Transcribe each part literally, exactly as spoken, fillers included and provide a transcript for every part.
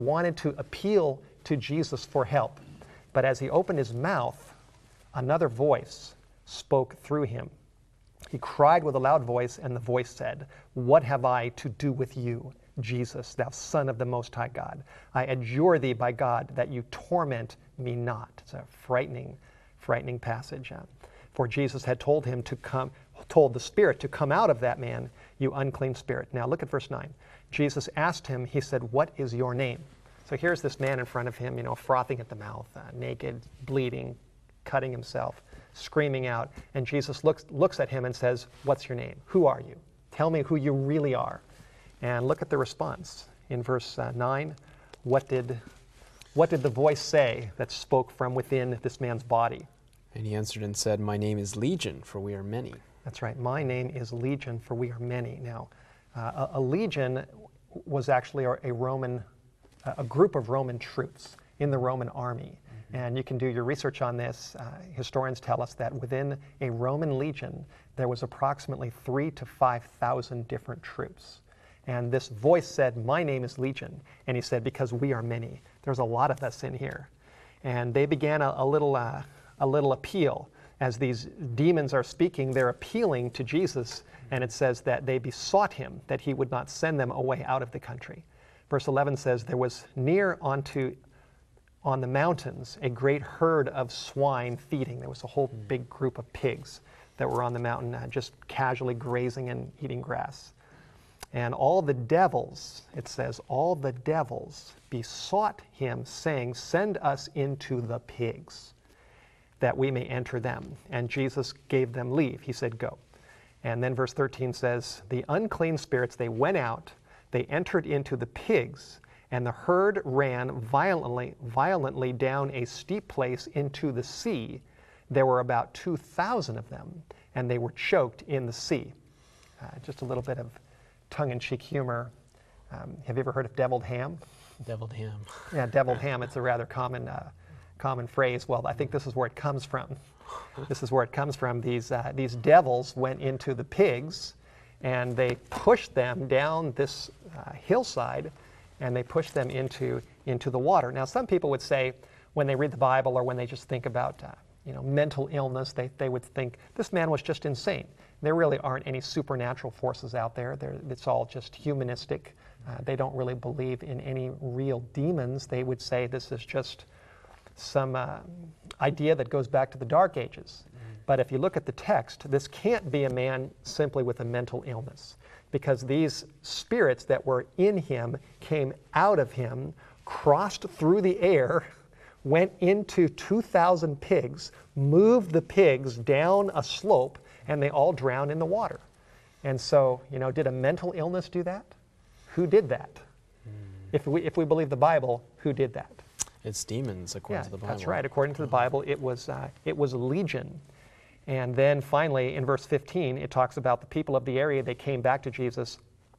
wanted to appeal to Jesus for help. But as he opened his mouth, another voice spoke through him. He cried with a loud voice, and the voice said, "What have I to do with you, Jesus, thou Son of the Most High God? I adjure thee by God that you torment me not." It's a frightening, frightening passage. Uh, For Jesus had told him to come, told the spirit to come out of that man, "You unclean spirit." Now look at verse nine. Jesus asked him, he said, "What is your name?" So here's this man in front of him, you know, frothing at the mouth, uh, naked, bleeding, cutting himself, screaming out. And Jesus looks, looks at him and says, "What's your name? Who are you? Tell me who you really are." And look at the response. In verse uh, nine, what did, what did the voice say that spoke from within this man's body? And he answered and said, "My name is Legion, for we are many." That's right. "My name is Legion, for we are many." Now, uh, a, a legion was actually a, a Roman, a group of Roman troops in the Roman army. Mm-hmm. And you can do your research on this. Uh, historians tell us that within a Roman legion, there was approximately three to five thousand different troops. And this voice said, "My name is Legion." And he said, "Because we are many." There's a lot of us in here. And they began a, a little... Uh, a little appeal. As these demons are speaking, they're appealing to Jesus, and it says that they besought him that he would not send them away out of the country. Verse eleven says, "There was near unto on the mountains a great herd of swine feeding." There was a whole big group of pigs that were on the mountain uh, just casually grazing and eating grass. "And all the devils," it says, "all the devils besought him, saying, 'Send us into the pigs, that we may enter them.' And Jesus gave them leave." He said, "Go." And then verse thirteen says, "The unclean spirits, they went out, they entered into the pigs, and the herd ran violently, violently down a steep place into the sea. There were about two thousand of them, and they were choked in the sea." Uh, just a little bit of tongue-in-cheek humor. Um, have you ever heard of deviled ham? Deviled ham. Yeah, deviled ham. It's a rather common uh, common phrase. Well, I think this is where it comes from. This is where it comes from. These, uh, these devils went into the pigs, and they pushed them down this uh, hillside, and they pushed them into, into the water. Now, some people would say, when they read the Bible or when they just think about uh, you know, mental illness, they, they would think, this man was just insane. There really aren't any supernatural forces out there. They're, it's all just humanistic. Uh, they don't really believe in any real demons. They would say this is just some uh, idea that goes back to the Dark Ages. Mm. But if you look at the text, this can't be a man simply with a mental illness, because these spirits that were in him came out of him, crossed through the air, went into two thousand pigs, moved the pigs down a slope, and they all drowned in the water. And so, you know, did a mental illness do that? Who did that? Mm. If we, if we believe the Bible, who did that? It's demons, according yeah, to the Bible. That's right. According to the Bible, it was, uh, it was Legion. And then finally, in verse fifteen, it talks about the people of the area. They came back to Jesus,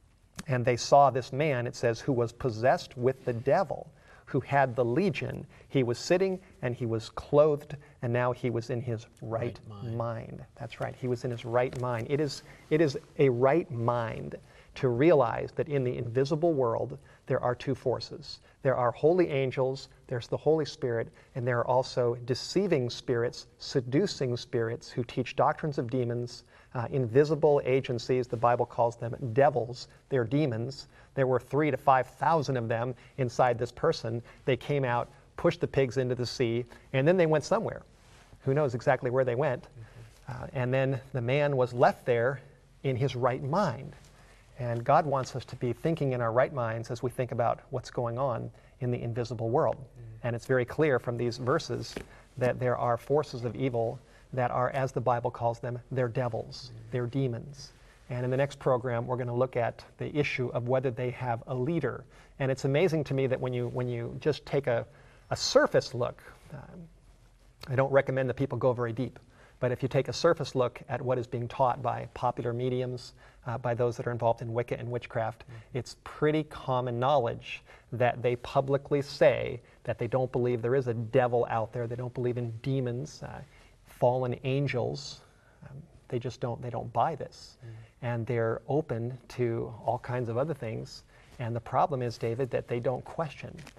and they saw this man, it says, who was possessed with the devil, who had the legion. He was sitting, and he was clothed, and now he was in his right, right mind. mind. That's right. He was in his right mind. It is, it is a right mind to realize that in the invisible world, there are two forces. There are holy angels, there's the Holy Spirit, and there are also deceiving spirits, seducing spirits who teach doctrines of demons, uh, invisible agencies. The Bible calls them devils. They're demons. There were three to five thousand of them inside this person. They came out, pushed the pigs into the sea, and then they went somewhere. Who knows exactly where they went? Mm-hmm. uh, and then the man was left there in his right mind. And God wants us to be thinking in our right minds as we think about what's going on in the invisible world. Mm. And it's very clear from these verses that there are forces of evil that are, as the Bible calls them, they're devils, mm. they're demons. And in the next program, we're going to look at the issue of whether they have a leader. And it's amazing to me that when you, when you just take a, a surface look, um, I don't recommend that people go very deep. But if you take a surface look at what is being taught by popular mediums, uh, by those that are involved in Wicca and witchcraft, mm-hmm. it's pretty common knowledge that they publicly say that they don't believe there is a devil out there. They don't believe in demons, uh, fallen angels. Um, they just don't, they don't buy this. Mm-hmm. And they're open to all kinds of other things. And the problem is, David, that they don't question.